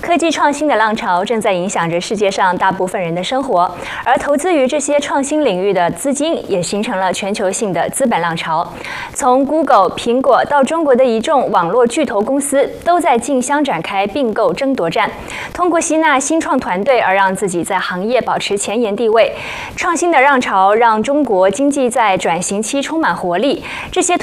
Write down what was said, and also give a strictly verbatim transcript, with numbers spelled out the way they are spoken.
科技创新的浪潮正在影响着世界上大部分人的生活，而投资于这些创新领域的资金也形成了全球性的资本浪潮。从 Google、苹果到中国的一众网络巨头公司，都在竞相展开并购争夺战，通过吸纳新创团队而让自己在行业保持前沿地位。创新的浪潮让中国经济在转型期充满活力，这些